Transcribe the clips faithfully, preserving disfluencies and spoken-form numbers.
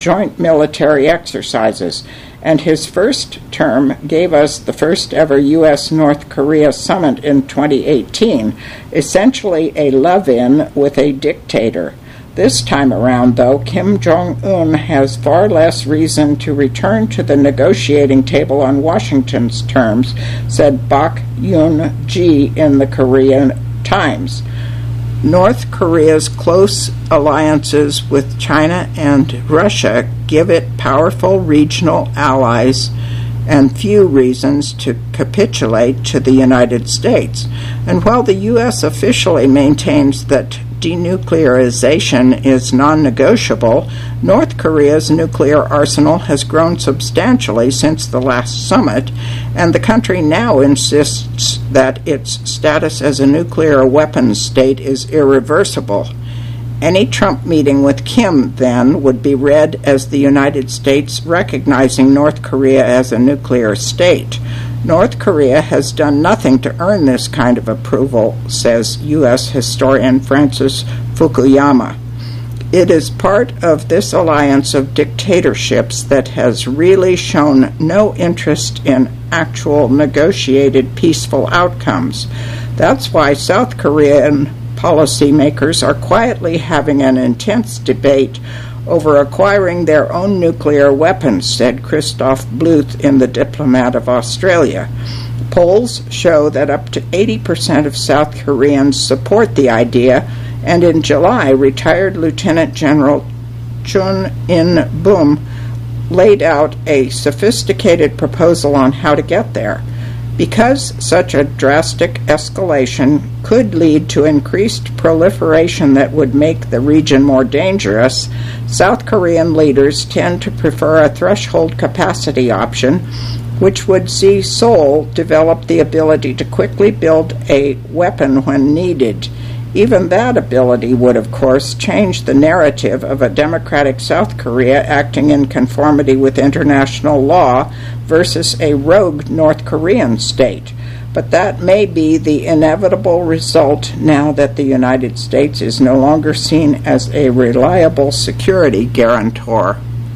joint military exercises, and his first term gave us the first ever U S North Korea summit in twenty eighteen, essentially a love-in with a dictator. This time around, though, Kim Jong-un has far less reason to return to the negotiating table on Washington's terms, said Bak Yoon-ji in the Korean Times. North Korea's close alliances with China and Russia give it powerful regional allies and few reasons to capitulate to the United States. And while the U S officially maintains that denuclearization is non-negotiable, North Korea's nuclear arsenal has grown substantially since the last summit, and the country now insists that its status as a nuclear weapons state is irreversible. Any Trump meeting with Kim, then, would be read as the United States recognizing North Korea as a nuclear state. North Korea has done nothing to earn this kind of approval, says U S historian Francis Fukuyama. It is part of this alliance of dictatorships that has really shown no interest in actual negotiated peaceful outcomes. That's why South Korean policymakers are quietly having an intense debate over acquiring their own nuclear weapons, said Christoph Bluth in The Diplomat of Australia. Polls show that up to eighty percent of South Koreans support the idea, and in July, retired Lieutenant General Chun In-boom laid out a sophisticated proposal on how to get there. Because such a drastic escalation could lead to increased proliferation that would make the region more dangerous, South Korean leaders tend to prefer a threshold capacity option, which would see Seoul develop the ability to quickly build a weapon when needed. Even that ability would, of course, change the narrative of a democratic South Korea acting in conformity with international law versus a rogue North Korean state. But that may be the inevitable result now that the United States is no longer seen as a reliable security guarantor.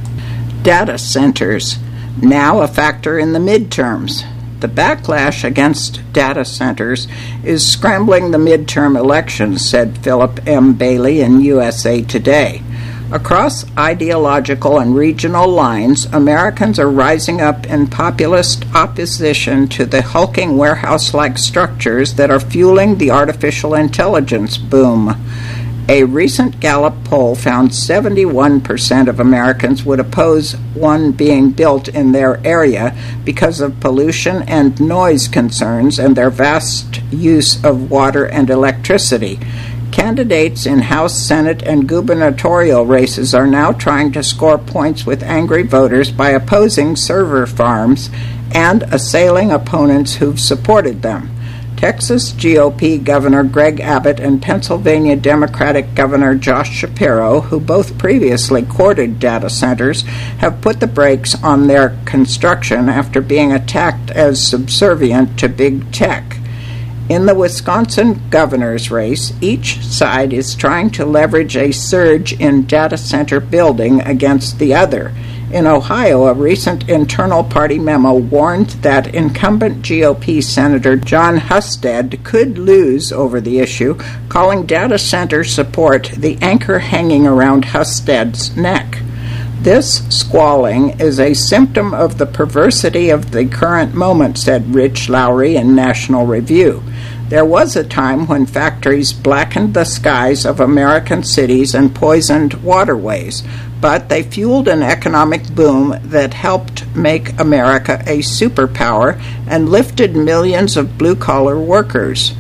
Data centers, now a factor in the midterms. The backlash against data centers is scrambling the midterm elections, said Philip M. Bailey in U S A Today. Across ideological and regional lines, Americans are rising up in populist opposition to the hulking warehouse-like structures that are fueling the artificial intelligence boom. A recent Gallup poll found seventy-one percent of Americans would oppose one being built in their area because of pollution and noise concerns and their vast use of water and electricity. Candidates in House, Senate, and gubernatorial races are now trying to score points with angry voters by opposing server farms and assailing opponents who've supported them. Texas G O P Governor Greg Abbott and Pennsylvania Democratic Governor Josh Shapiro, who both previously courted data centers, have put the brakes on their construction after being attacked as subservient to big tech. In the Wisconsin governor's race, each side is trying to leverage a surge in data center building against the other. In Ohio, a recent internal party memo warned that incumbent G O P Senator John Husted could lose over the issue, calling data center support the anchor hanging around Husted's neck. This squalling is a symptom of the perversity of the current moment, said Rich Lowry in National Review. There was a time when factories blackened the skies of American cities and poisoned waterways, but they fueled an economic boom that helped make America a superpower and lifted millions of blue-collar workers.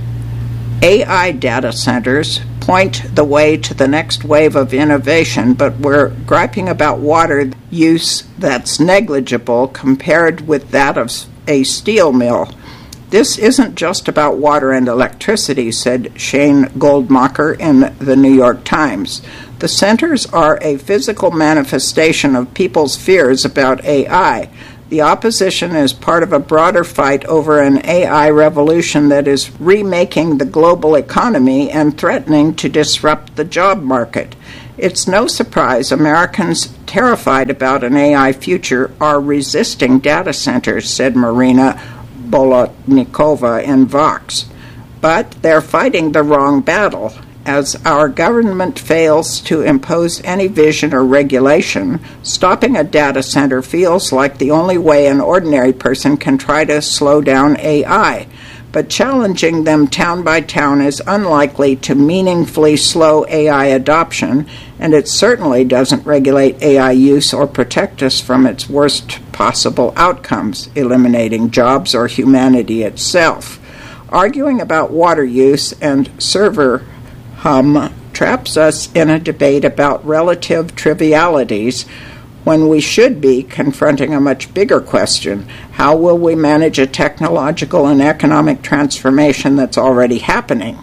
A I data centers point the way to the next wave of innovation, but we're griping about water use that's negligible compared with that of a steel mill. This isn't just about water and electricity, said Shane Goldmacher in the New York Times. The centers are a physical manifestation of people's fears about A I. The opposition is part of a broader fight over an A I revolution that is remaking the global economy and threatening to disrupt the job market. It's no surprise Americans terrified about an A I future are resisting data centers, said Marina Bolotnikova in Vox. But they're fighting the wrong battle. As our government fails to impose any vision or regulation, stopping a data center feels like the only way an ordinary person can try to slow down A I. But challenging them town by town is unlikely to meaningfully slow A I adoption, and it certainly doesn't regulate A I use or protect us from its worst possible outcomes, eliminating jobs or humanity itself. Arguing about water use and server hum traps us in a debate about relative trivialities when we should be confronting a much bigger question. How will we manage a technological and economic transformation that's already happening?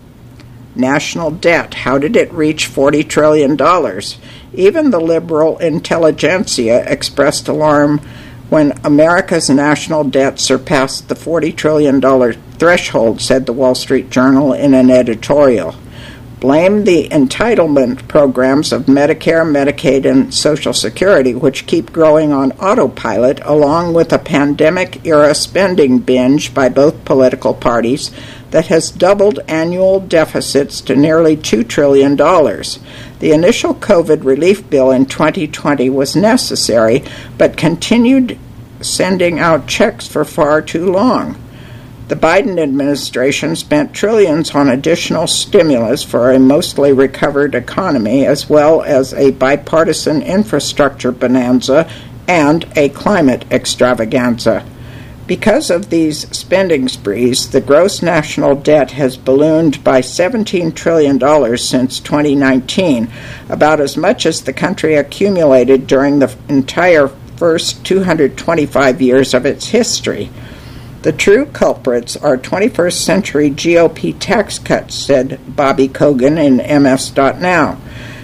National debt. How did it reach forty trillion dollars? Even the liberal intelligentsia expressed alarm when America's national debt surpassed the forty trillion dollars threshold, said the Wall Street Journal in an editorial. Blame the entitlement programs of Medicare, Medicaid, and Social Security, which keep growing on autopilot, along with a pandemic-era spending binge by both political parties that has doubled annual deficits to nearly two trillion dollars. The initial COVID relief bill in twenty twenty was necessary, but continued sending out checks for far too long. The Biden administration spent trillions on additional stimulus for a mostly recovered economy, as well as a bipartisan infrastructure bonanza and a climate extravaganza. Because of these spending sprees, the gross national debt has ballooned by seventeen trillion dollars since twenty nineteen, about as much as the country accumulated during the entire first two hundred twenty-five years of its history. The true culprits are twenty-first century G O P tax cuts, said Bobby Kogan in M S dot now.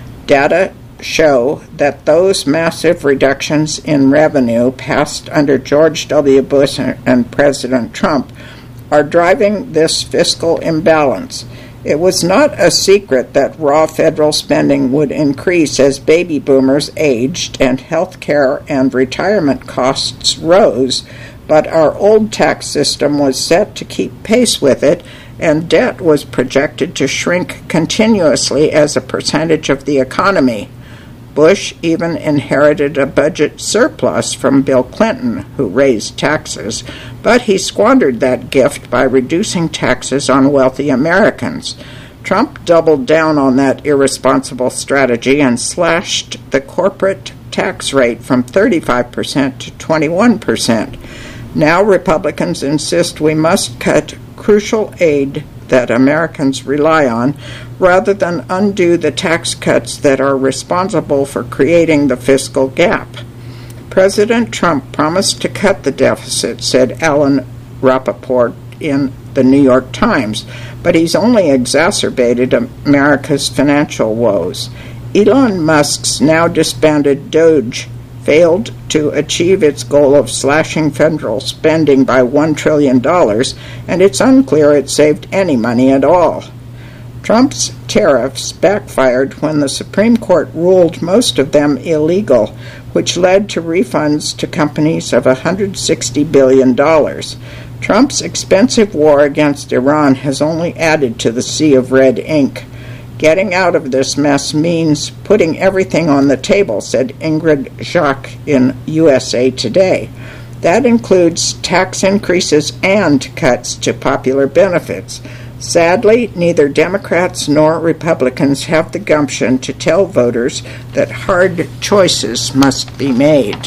Data show that those massive reductions in revenue passed under George W. Bush and President Trump are driving this fiscal imbalance. It was not a secret that raw federal spending would increase as baby boomers aged and health care and retirement costs rose, but our old tax system was set to keep pace with it, and debt was projected to shrink continuously as a percentage of the economy. Bush even inherited a budget surplus from Bill Clinton, who raised taxes, but he squandered that gift by reducing taxes on wealthy Americans. Trump doubled down on that irresponsible strategy and slashed the corporate tax rate from thirty-five percent to twenty-one percent. Now Republicans insist we must cut crucial aid that Americans rely on, rather than undo the tax cuts that are responsible for creating the fiscal gap. President Trump promised to cut the deficit, said Alan Rappaport in the New York Times, but he's only exacerbated America's financial woes. Elon Musk's now disbanded Doge failed to achieve its goal of slashing federal spending by one trillion dollars, and it's unclear it saved any money at all. Trump's tariffs backfired when the Supreme Court ruled most of them illegal, which led to refunds to companies of one hundred sixty billion dollars. Trump's expensive war against Iran has only added to the sea of red ink. Getting out of this mess means putting everything on the table, said Ingrid Jacques in U S A Today. That includes tax increases and cuts to popular benefits. Sadly, neither Democrats nor Republicans have the gumption to tell voters that hard choices must be made.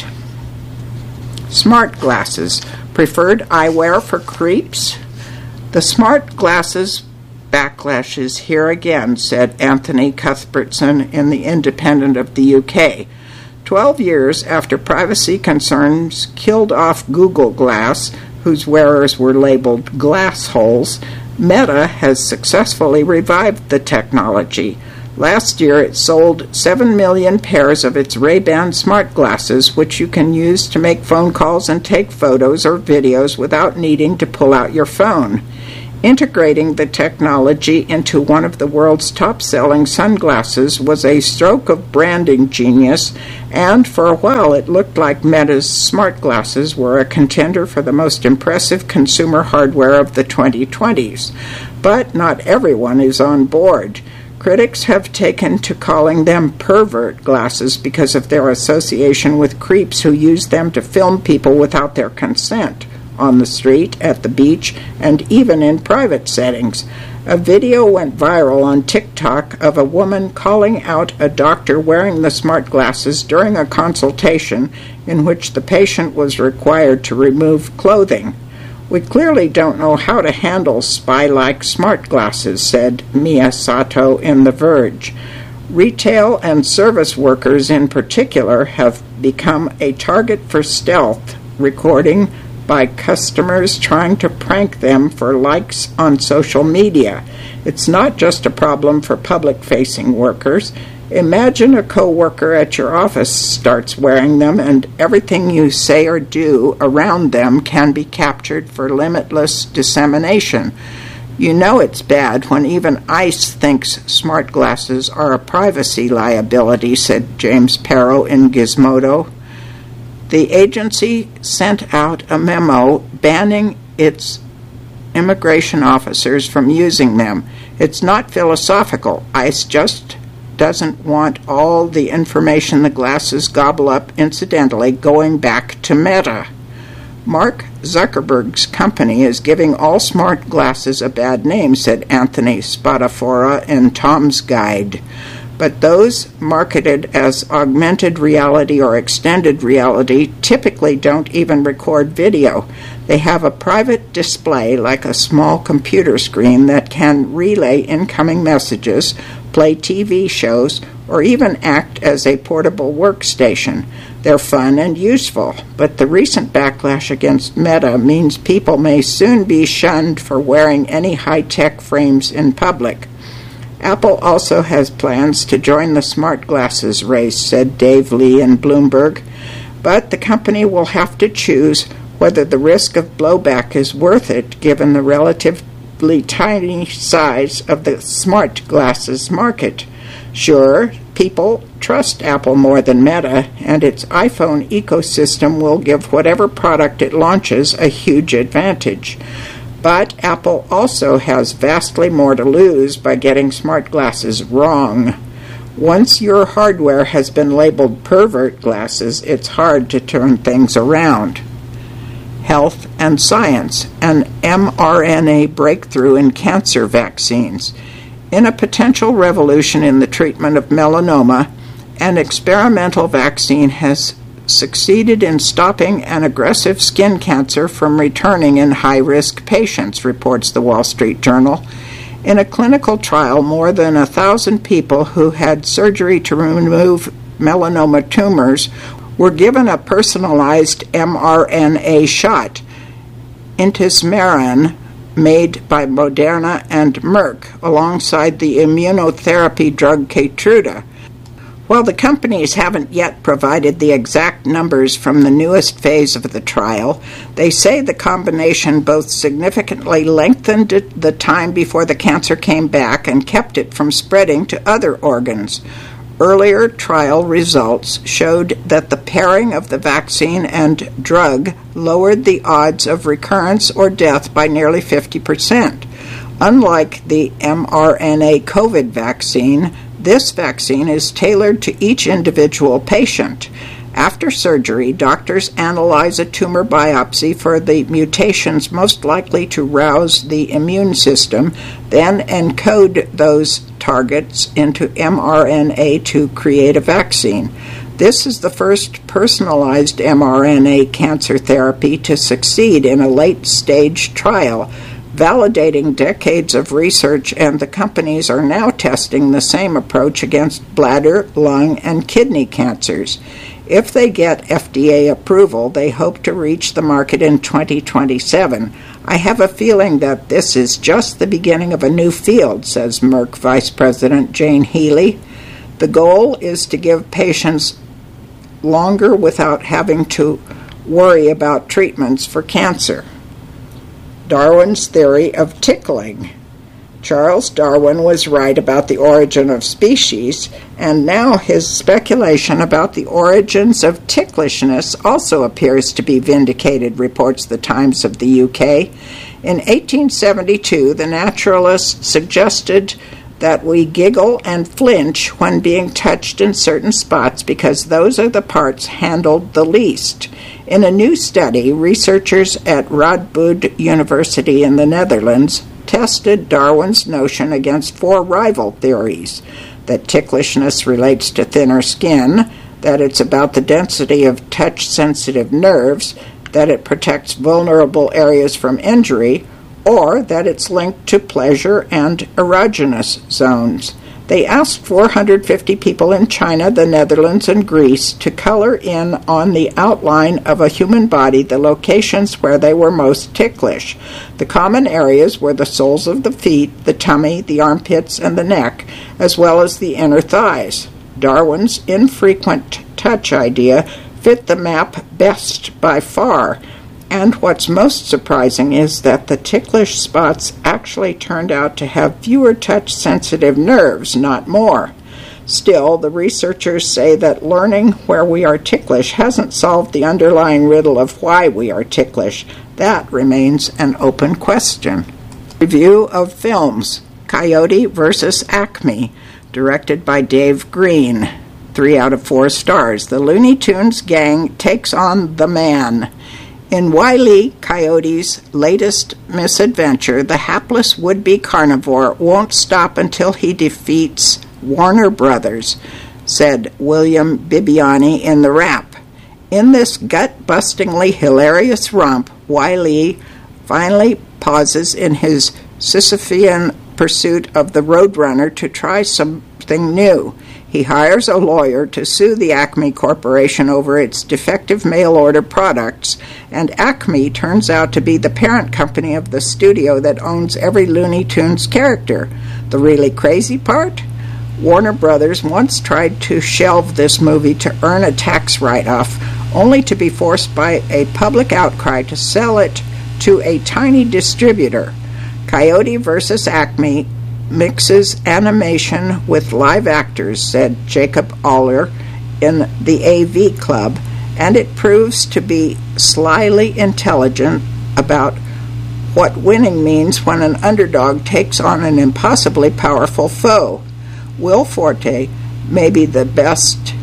Smart glasses. Preferred eyewear for creeps? The smart glasses backlash is here again, said Anthony Cuthbertson in The Independent of the U K. Twelve years after privacy concerns killed off Google Glass, whose wearers were labeled glass holes, Meta has successfully revived the technology. Last year it sold seven million pairs of its Ray-Ban smart glasses, which you can use to make phone calls and take photos or videos without needing to pull out your phone. Integrating the technology into one of the world's top-selling sunglasses was a stroke of branding genius, and for a while it looked like Meta's smart glasses were a contender for the most impressive consumer hardware of the twenty twenties. But not everyone is on board. Critics have taken to calling them pervert glasses because of their association with creeps who use them to film people without their consent, on the street, at the beach, and even in private settings. A video went viral on TikTok of a woman calling out a doctor wearing the smart glasses during a consultation in which the patient was required to remove clothing. "We clearly don't know how to handle spy-like smart glasses," said Mia Sato in The Verge. Retail and service workers in particular have become a target for stealth recording by customers trying to prank them for likes on social media. It's not just a problem for public-facing workers. Imagine a co-worker at your office starts wearing them, and everything you say or do around them can be captured for limitless dissemination. You know it's bad when even ICE thinks smart glasses are a privacy liability, said James Perrow in Gizmodo. The agency sent out a memo banning its immigration officers from using them. It's not philosophical. ICE just doesn't want all the information the glasses gobble up incidentally going back to Meta. Mark Zuckerberg's company is giving all smart glasses a bad name, said Anthony Spadafora in Tom's Guide. But those marketed as augmented reality or extended reality typically don't even record video. They have a private display like a small computer screen that can relay incoming messages, play T V shows, or even act as a portable workstation. They're fun and useful, but the recent backlash against Meta means people may soon be shunned for wearing any high-tech frames in public. Apple also has plans to join the smart glasses race, said Dave Lee in Bloomberg, but the company will have to choose whether the risk of blowback is worth it given the relatively tiny size of the smart glasses market. Sure, people trust Apple more than Meta, and its iPhone ecosystem will give whatever product it launches a huge advantage. But Apple also has vastly more to lose by getting smart glasses wrong. Once your hardware has been labeled pervert glasses, it's hard to turn things around. Health and science, an mRNA breakthrough in cancer vaccines. In a potential revolution in the treatment of melanoma, an experimental vaccine has succeeded in stopping an aggressive skin cancer from returning in high-risk patients, reports the Wall Street Journal. In a clinical trial, more than a thousand people who had surgery to remove melanoma tumors were given a personalized mRNA shot, intismeran, made by Moderna and Merck, alongside the immunotherapy drug Keytruda. While the companies haven't yet provided the exact numbers from the newest phase of the trial, they say the combination both significantly lengthened the time before the cancer came back and kept it from spreading to other organs. Earlier trial results showed that the pairing of the vaccine and drug lowered the odds of recurrence or death by nearly fifty percent. Unlike the mRNA COVID vaccine, this vaccine is tailored to each individual patient. After surgery, doctors analyze a tumor biopsy for the mutations most likely to rouse the immune system, then encode those targets into mRNA to create a vaccine. This is the first personalized mRNA cancer therapy to succeed in a late-stage trial, validating decades of research, and the companies are now testing the same approach against bladder, lung, and kidney cancers. If they get F D A approval, they hope to reach the market in twenty twenty-seven. I have a feeling that this is just the beginning of a new field, says Merck Vice President Jane Healy. The goal is to give patients longer without having to worry about treatments for cancer. Darwin's theory of tickling. Charles Darwin was right about the origin of species, and now his speculation about the origins of ticklishness also appears to be vindicated, reports the Times of the U K. In eighteen seventy-two, the naturalist suggested that we giggle and flinch when being touched in certain spots because those are the parts handled the least. In a new study, researchers at Radboud University in the Netherlands tested Darwin's notion against four rival theories: that ticklishness relates to thinner skin, that it's about the density of touch-sensitive nerves, that it protects vulnerable areas from injury, or that it's linked to pleasure and erogenous zones. They asked four hundred fifty people in China, the Netherlands, and Greece to color in on the outline of a human body the locations where they were most ticklish. The common areas were the soles of the feet, the tummy, the armpits, and the neck, as well as the inner thighs. Darwin's infrequent touch idea fit the map best by far. And what's most surprising is that the ticklish spots actually turned out to have fewer touch-sensitive nerves, not more. Still, the researchers say that learning where we are ticklish hasn't solved the underlying riddle of why we are ticklish. That remains an open question. Review of films: Coyote versus Acme, directed by Dave Green. Three out of four stars. The Looney Tunes gang takes on the man. In Wile E. Coyote's latest misadventure, the hapless would-be carnivore won't stop until he defeats Warner Brothers, said William Bibbiani in the Wrap. In this gut-bustingly hilarious romp, Wile E. finally pauses in his Sisyphean pursuit of the Roadrunner to try something new. He hires a lawyer to sue the Acme Corporation over its defective mail-order products, and Acme turns out to be the parent company of the studio that owns every Looney Tunes character. The really crazy part? Warner Brothers once tried to shelve this movie to earn a tax write-off, only to be forced by a public outcry to sell it to a tiny distributor. Coyote versus Acme mixes animation with live actors, said Jacob Aller in the A V Club, and it proves to be slyly intelligent about what winning means when an underdog takes on an impossibly powerful foe. Will Forte may be the best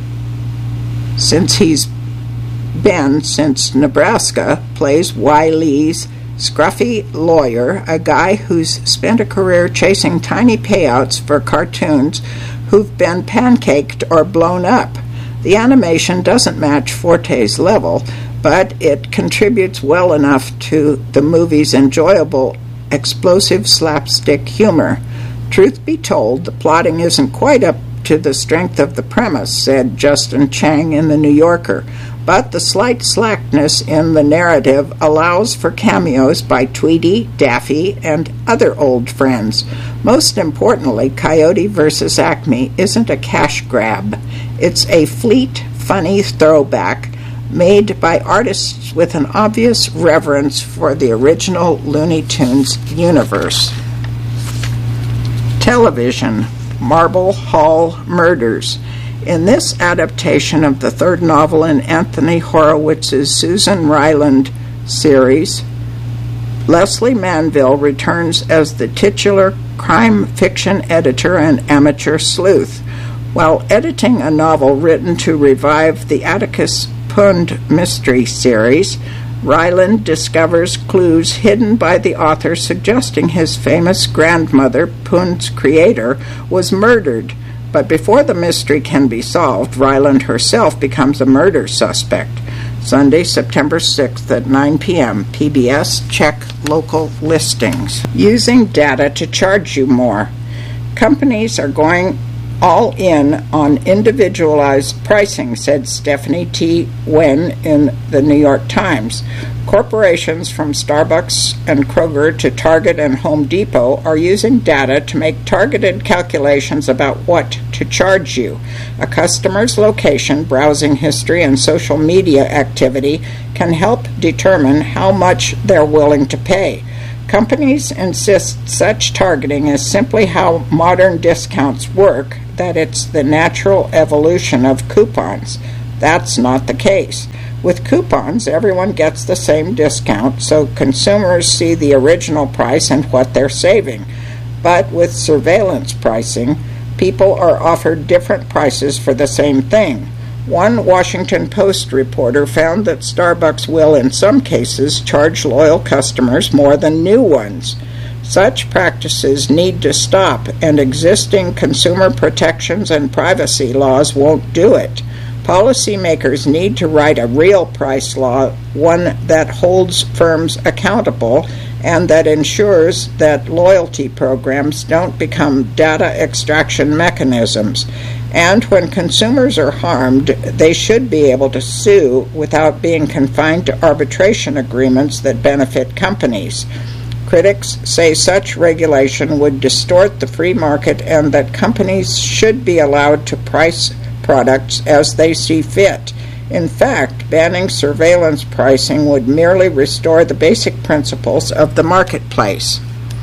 since he's been since Nebraska, plays Wile E's scruffy lawyer, a guy who's spent a career chasing tiny payouts for cartoons who've been pancaked or blown up. The animation doesn't match Forte's level, but it contributes well enough to the movie's enjoyable, explosive slapstick humor. Truth be told, the plotting isn't quite up to the strength of the premise, said Justin Chang in The New Yorker. But the slight slackness in the narrative allows for cameos by Tweety, Daffy, and other old friends. Most importantly, Coyote versus Acme isn't a cash grab. It's a fleet, funny throwback made by artists with an obvious reverence for the original Looney Tunes universe. Television: Marble Hall Murders. In this adaptation of the third novel in Anthony Horowitz's Susan Ryland series, Leslie Manville returns as the titular crime fiction editor and amateur sleuth. While editing a novel written to revive the Atticus Pund mystery series, Ryland discovers clues hidden by the author suggesting his famous grandmother, Pund's creator, was murdered. But before the mystery can be solved, Ryland herself becomes a murder suspect. Sunday, September sixth at nine p.m. P B S. Check local listings. Using data to charge you more. Companies are going all in on individualized pricing, said Stephanie T. Wen in the New York Times. Corporations from Starbucks and Kroger to Target and Home Depot are using data to make targeted calculations about what to charge you. A customer's location, browsing history, and social media activity can help determine how much they're willing to pay. Companies insist such targeting is simply how modern discounts work, that it's the natural evolution of coupons. That's not the case. With coupons, everyone gets the same discount, so consumers see the original price and what they're saving. But with surveillance pricing, people are offered different prices for the same thing. One Washington Post reporter found that Starbucks will, in some cases, charge loyal customers more than new ones. Such practices need to stop, and existing consumer protections and privacy laws won't do it. Policymakers need to write a real price law, one that holds firms accountable and that ensures that loyalty programs don't become data extraction mechanisms. And when consumers are harmed, they should be able to sue without being confined to arbitration agreements that benefit companies. Critics say such regulation would distort the free market and that companies should be allowed to price products as they see fit. In fact, banning surveillance pricing would merely restore the basic principles of the marketplace.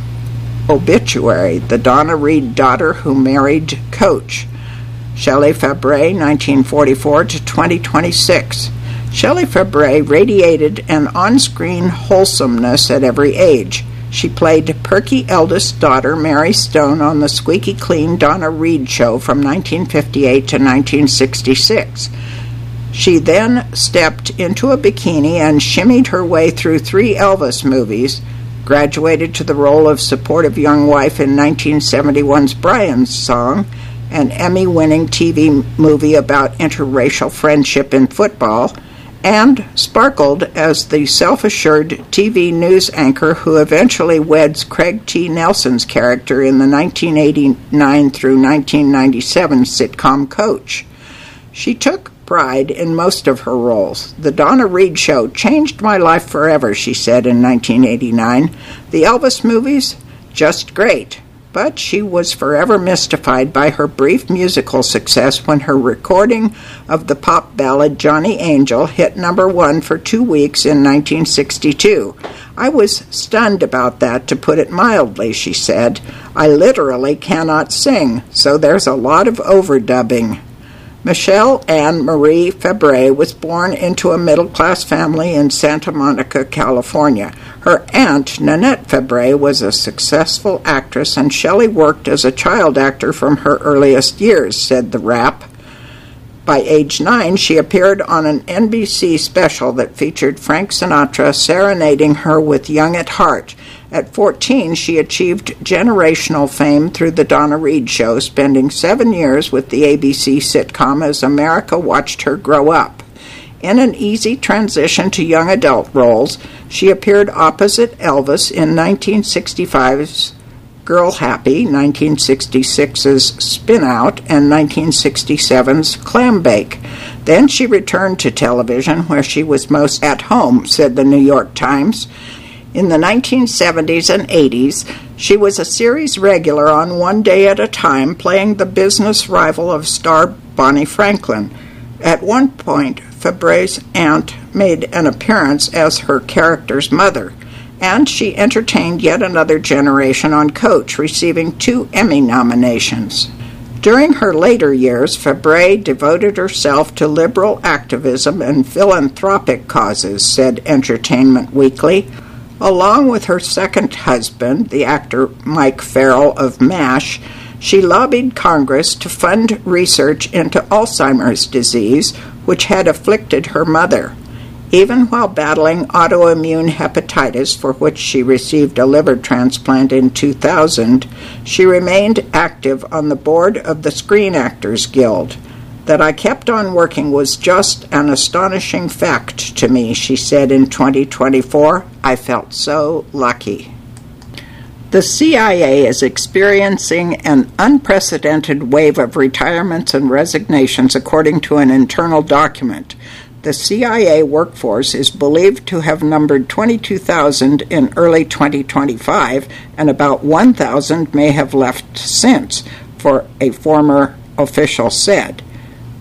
Obituary: the Donna Reed daughter who married Coach. Shelley Fabares, nineteen forty-four to twenty twenty-six. Shelley Fabares radiated an on-screen wholesomeness at every age. She played perky eldest daughter Mary Stone on the squeaky clean Donna Reed show from nineteen fifty-eight to nineteen sixty-six. She then stepped into a bikini and shimmied her way through three Elvis movies, graduated to the role of supportive young wife in nineteen seventy-one's Brian's Song, an Emmy-winning T V movie about interracial friendship in football, and sparkled as the self-assured T V news anchor who eventually weds Craig T. Nelson's character in the nineteen eighty-nine through nineteen ninety-seven sitcom Coach. She took pride in most of her roles. The Donna Reed show changed my life forever, she said in nineteen eighty-nine. The Elvis movies? Just great. But she was forever mystified by her brief musical success when her recording of the pop ballad Johnny Angel hit number one for two weeks in nineteen sixty-two. I was stunned about that, to put it mildly, she said. I literally cannot sing, so there's a lot of overdubbing. Michelle Ann Marie Fabares was born into a middle-class family in Santa Monica, California. Her aunt, Nanette Fabares, was a successful actress, and Shelley worked as a child actor from her earliest years, said the Rap. By age nine, she appeared on an N B C special that featured Frank Sinatra serenading her with Young at Heart. At fourteen, she achieved generational fame through the Donna Reed show, spending seven years with the A B C sitcom as America watched her grow up. In an easy transition to young adult roles, she appeared opposite Elvis in nineteen sixty-five's Girl Happy, nineteen sixty-six's Spin Out, and nineteen sixty-seven's Clam Bake. Then she returned to television, where she was most at home, said the New York Times. In the nineteen seventies and eighties, she was a series regular on One Day at a Time, playing the business rival of star Bonnie Franklin. At one point, Fabares' aunt made an appearance as her character's mother, and she entertained yet another generation on Coach, receiving two Emmy nominations. During her later years, Fabares devoted herself to liberal activism and philanthropic causes, said Entertainment Weekly. Along with her second husband, the actor Mike Farrell of MASH, she lobbied Congress to fund research into Alzheimer's disease, which had afflicted her mother. Even while battling autoimmune hepatitis, for which she received a liver transplant in two thousand, she remained active on the board of the Screen Actors Guild. That I kept on working was just an astonishing fact to me, she said in twenty twenty-four. I felt so lucky. The C I A is experiencing an unprecedented wave of retirements and resignations, according to an internal document. The C I A workforce is believed to have numbered twenty-two thousand in early twenty twenty-five, and about one thousand may have left since, for a former official said.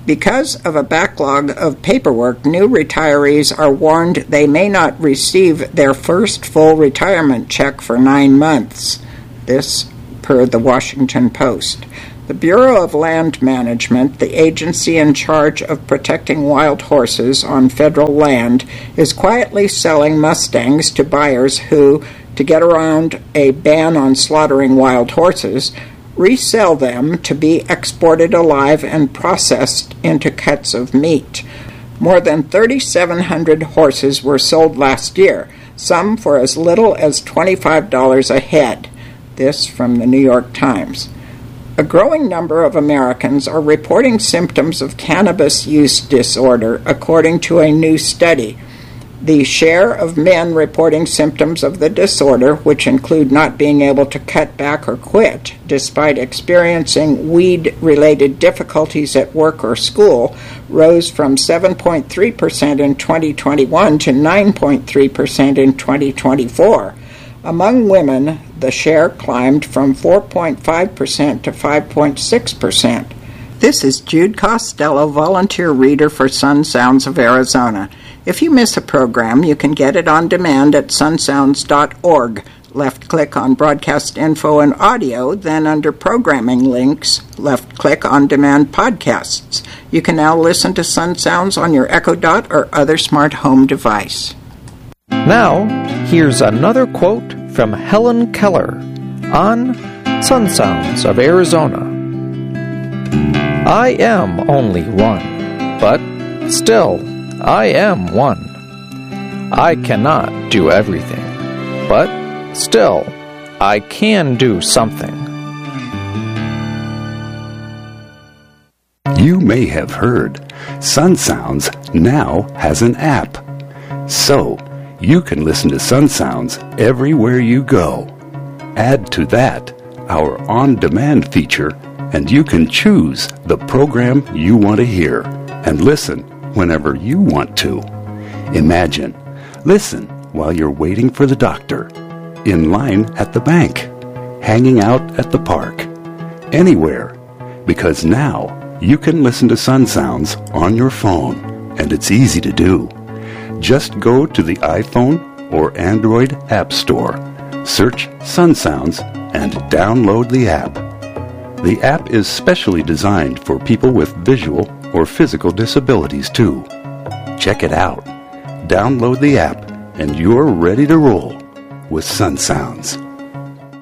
Because of a backlog of paperwork, new retirees are warned they may not receive their first full retirement check for nine months. This per the Washington Post. The Bureau of Land Management, the agency in charge of protecting wild horses on federal land, is quietly selling Mustangs to buyers who, to get around a ban on slaughtering wild horses, resell them to be exported alive and processed into cuts of meat. More than thirty-seven hundred horses were sold last year, some for as little as twenty-five dollars a head. This from the New York Times. A growing number of Americans are reporting symptoms of cannabis use disorder, according to a new study. The share of men reporting symptoms of the disorder, which include not being able to cut back or quit, despite experiencing weed-related difficulties at work or school, rose from seven point three percent in twenty twenty-one to nine point three percent in twenty twenty-four. Among women, the share climbed from four point five percent to five point six percent. This is Jude Costello, volunteer reader for Sun Sounds of Arizona. If you miss a program, you can get it on demand at sun sounds dot org. Left-click on Broadcast Info and Audio, then under Programming Links, left-click on Demand Podcasts. You can now listen to Sun Sounds on your Echo Dot or other smart home device. Now, here's another quote from Helen Keller on Sun Sounds of Arizona. I am only one, but still I am one. I cannot do everything, but still I can do something. You may have heard Sun Sounds now has an app. So, you can listen to Sun Sounds everywhere you go. Add to that our on-demand feature, and you can choose the program you want to hear and listen whenever you want to. Imagine, listen while you're waiting for the doctor, in line at the bank, hanging out at the park, anywhere, because now you can listen to Sun Sounds on your phone, and it's easy to do. Just go to the iPhone or Android App Store, search Sun Sounds, and download the app. The app is specially designed for people with visual or physical disabilities, too. Check it out. Download the app, and you're ready to roll with Sun Sounds.